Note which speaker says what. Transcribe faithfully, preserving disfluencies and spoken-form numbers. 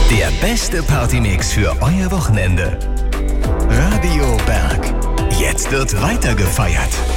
Speaker 1: Der beste Partymix für euer Wochenende. Radio Berg. Jetzt wird weiter gefeiert.